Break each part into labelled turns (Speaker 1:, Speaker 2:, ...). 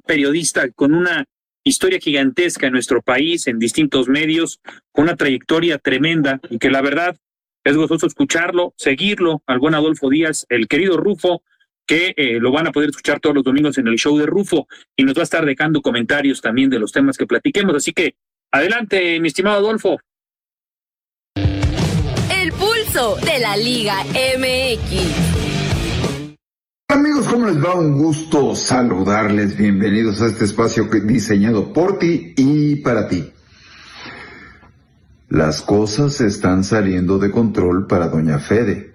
Speaker 1: periodista con una historia gigantesca en nuestro país, en distintos medios, con una trayectoria tremenda y que la verdad es gozoso escucharlo, seguirlo, al buen Adolfo Díaz, el querido Rufo, que lo van a poder escuchar todos los domingos en el show de Rufo y nos va a estar dejando comentarios también de los temas que platiquemos. Así que adelante, mi estimado Adolfo.
Speaker 2: El pulso de la Liga MX.
Speaker 3: Amigos, ¿cómo les va? Un gusto saludarles. Bienvenidos a este espacio diseñado por ti y para ti. Las cosas están saliendo de control para doña Fede.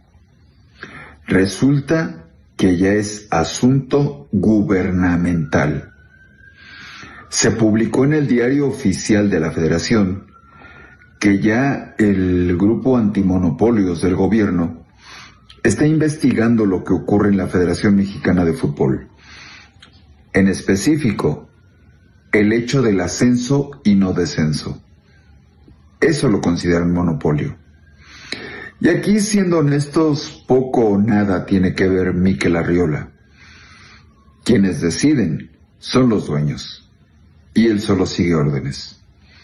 Speaker 3: Resulta que ya es asunto gubernamental. Se publicó en el Diario Oficial de la Federación que ya el grupo antimonopolios del gobierno está investigando lo que ocurre en la Federación Mexicana de Fútbol. En específico, el hecho del ascenso y no descenso. Eso lo consideran monopolio. Y aquí, siendo honestos, poco o nada tiene que ver Mikel Arriola. Quienes deciden son los dueños, y él solo sigue órdenes.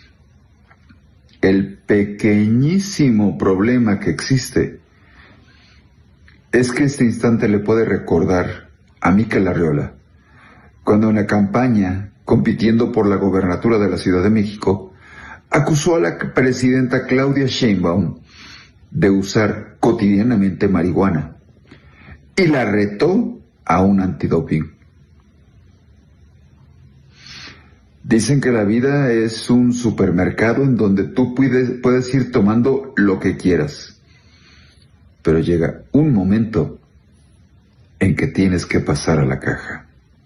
Speaker 3: El pequeñísimo problema que existe es que este instante le puede recordar a Mikel Arriola cuando en la campaña, compitiendo por la gobernatura de la Ciudad de México, acusó a la presidenta Claudia Sheinbaum de usar cotidianamente marihuana y la retó a un antidoping. Dicen que la vida es un supermercado en donde tú puedes ir tomando lo que quieras. Pero llega un momento en que tienes que pasar a la caja.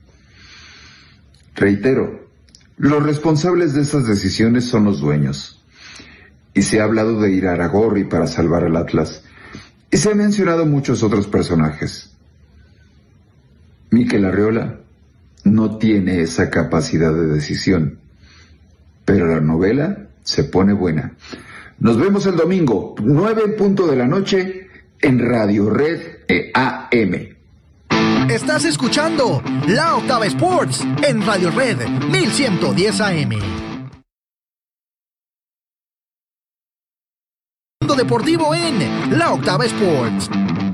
Speaker 3: Reitero, los responsables de esas decisiones son los dueños. Y se ha hablado de Irarrágorri para salvar al Atlas. Y se han mencionado muchos otros personajes. Mikel Arriola no tiene esa capacidad de decisión. Pero la novela se pone buena. Nos vemos el domingo, 9:00 p.m, en Radio Red AM.
Speaker 4: Estás escuchando La Octava Sports en Radio Red 1110 AM. Deportivo en La Octava Sports.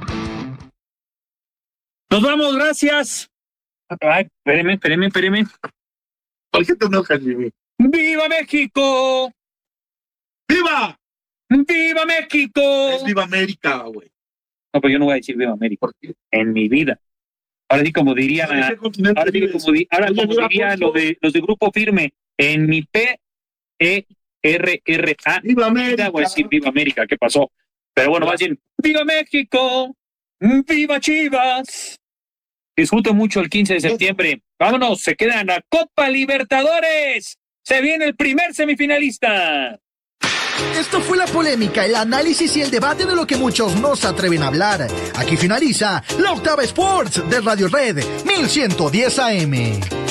Speaker 1: Nos vamos, gracias. Ay, espéreme.
Speaker 5: ¿Por qué te enojas, Jimmy?
Speaker 1: ¡Viva México!
Speaker 5: ¡Viva!
Speaker 1: ¡Viva México!
Speaker 5: Es Viva América, güey.
Speaker 1: No, pero yo no voy a decir Viva América.
Speaker 5: ¿Por qué?
Speaker 1: En mi vida. Ahora sí, como diría, como diría los de Grupo Firme, en mi PERRA.
Speaker 5: ¡Viva América!
Speaker 1: Voy a decir Viva América, ¿qué pasó? Pero bueno, va a decir ¡Viva México! ¡Viva Chivas! Disfruto mucho el 15 de septiembre. Vámonos, se quedan la Copa Libertadores. Se viene el primer semifinalista.
Speaker 4: Esto fue la polémica, el análisis y el debate de lo que muchos no se atreven a hablar. Aquí finaliza La Octava Sports de Radio Red 1110 AM.